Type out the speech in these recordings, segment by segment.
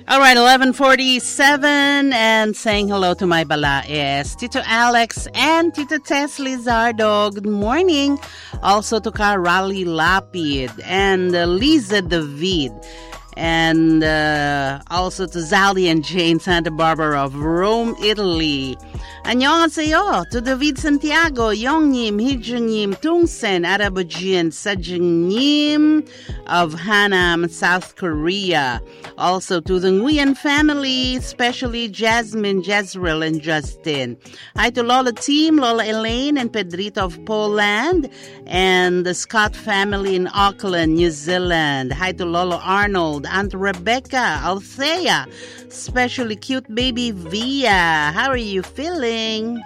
All right, 11:47, and saying hello to my bala is Tito Alex and Tito Tess Lizardo. Good morning. Also to Karali Lapid and Lisa David. And also to Zali and Jane Santa Barbara of Rome, Italy. Annyeonghaseyo to David Santiago, Yongnim, Hijungnim, Tungsen, Arabajian, Sajingnim of Hanam, South Korea. Also to the Nguyen family, especially Jasmine, Jezreel, and Justin. Hi to Lola team, Lola Elaine and Pedrito of Poland, and the Scott family in Auckland, New Zealand. Hi to Lolo Arnold, Aunt Rebecca, Althea, especially cute baby Via. How are you feeling?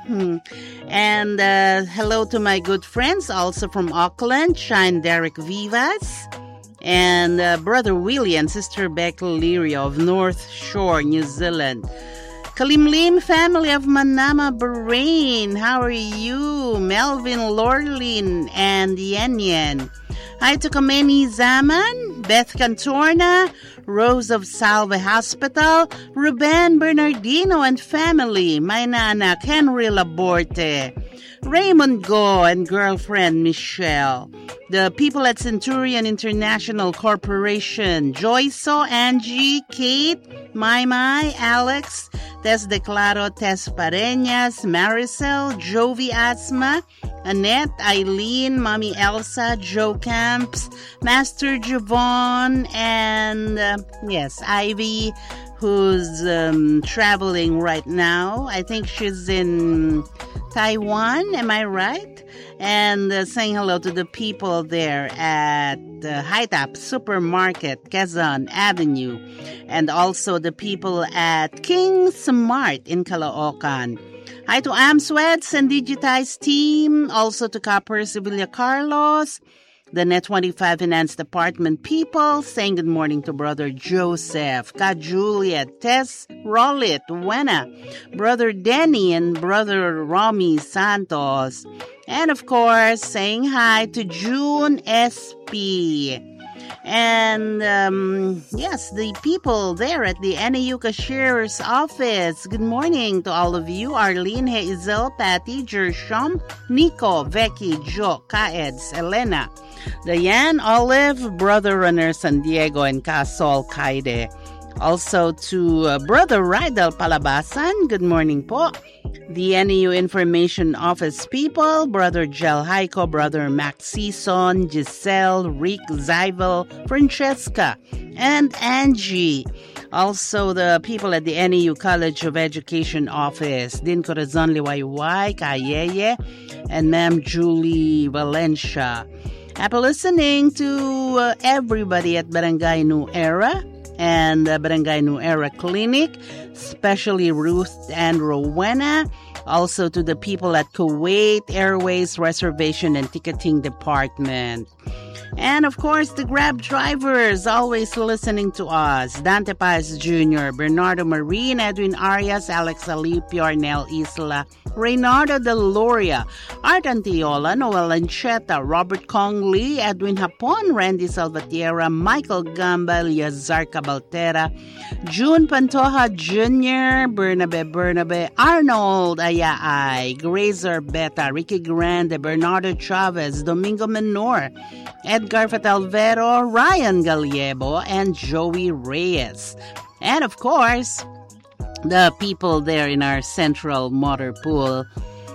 And hello to my good friends also from Auckland, Shine Derek Vivas, and Brother Willie and Sister Becca Leary of North Shore, New Zealand. Kalimlim family of Manama, Bahrain. How are you? Melvin, Lorlin, and Yen Yen. Hi to Kameni Zaman, Beth Cantorna, Rose of Salve Hospital, Ruben Bernardino and family, my nana Henry Laborte, Raymond Go and girlfriend Michelle, the people at Centurion International Corporation, Joyso, Angie, Kate, Mai, Alex, Tess Declaro, Tess Pareñas, Maricel, Jovi Asma, Annette, Eileen, Mommy Elsa, Joe Camps, Master Javon, and yes, Ivy, who's traveling right now. I think she's in Taiwan, am I right? And saying hello to the people there at Haitap Supermarket, Quezon Avenue, and also the people at King Smart in Caloocan. Hi to Amsweds and Digitize team, also to Copper Sevilla Carlos, the Net 25 Finance Department people, saying good morning to Brother Joseph, Ka Juliet, Tess Rollit, Wena, Brother Denny, and Brother Romy Santos. And of course, saying hi to June SP. And yes, the people there at the NAU Cashier's office. Good morning to all of you. Arlene, Hazel, Patty, Jersham, Nico, Becky, Joe, Kaeds, Elena, Diane, Olive, Brother Runner San Diego, and Kasol Kaide. Also to Brother Rydal Palabasan. Good morning po. The NAU Information Office people, Brother Gel Haiko, Brother Max Season, Giselle, Rick, Zyvel, Francesca, and Angie. Also the people at the NAU College of Education Office, Din Corazon Liwayway, Kayeye, and Ma'am Julie Valencia. Happy listening to everybody at Barangay New Era and Barangay New Era Clinic, especially Ruth and Rowena. Also to the people at Kuwait Airways Reservation and Ticketing Department. And of course, the Grab drivers always listening to us. Dante Paez Jr., Bernardo Marine, Edwin Arias, Alex Alipio, Arnel Isla, Reynardo De Loria, Art Antiola, Noel Ancheta, Robert Kong Lee, Edwin Hapon, Randy Salvatierra, Michael Gamba, Yazar Cabaltera, June Pantoja Jr., Bernabe, Arnold Ayaay, Grazer Beta, Ricky Grande, Bernardo Chavez, Domingo Menor, Edgar Fatalvero, Ryan Gallego, and Joey Reyes. And of course, the people there in our central motor pool,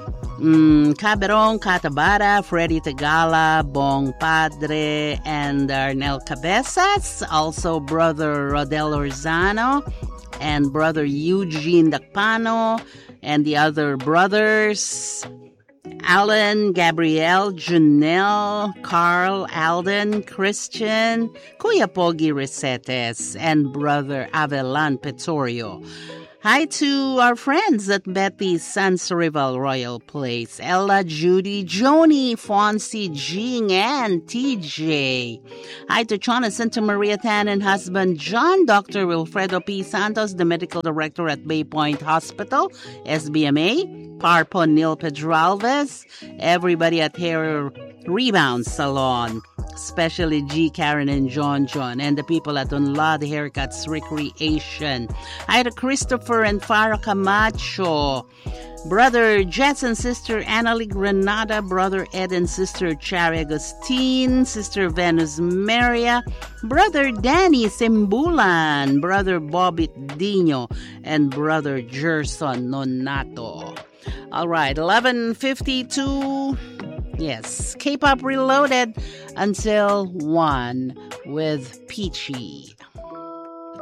Caberon, Catabara, Freddy Tagala, Bong Padre, and Arnel Cabezas, also Brother Rodel Orzano, and Brother Eugene Dacpano, and the other brothers, Alan, Gabrielle, Janelle, Carl, Alden, Christian, Kuya Pogi Resetes, and Brother Avelan Petorio. Hi to our friends at Betty's Sans Rival Royal Place, Ella, Judy, Joni, Fonzie, Jing, and TJ. Hi to Chona Santa Maria Tan and husband John, Dr. Wilfredo P. Santos, the medical director at Bay Point Hospital, SBMA, Parpo Neil Pedralves, everybody at Hair Rebound Salon, especially G, Karen, and John, and the people at Unlad Haircuts Recreation. Hi to Christopher and Farah Camacho, Brother Jess and Sister Annalie Granada, Brother Ed and Sister Chari Agustin, Sister Venus Maria, Brother Danny Simbulan, Brother Bobby Dino, and Brother Gerson Nonato. All right, 11:52. Yes, K-Pop Reloaded until 1 with Peachy.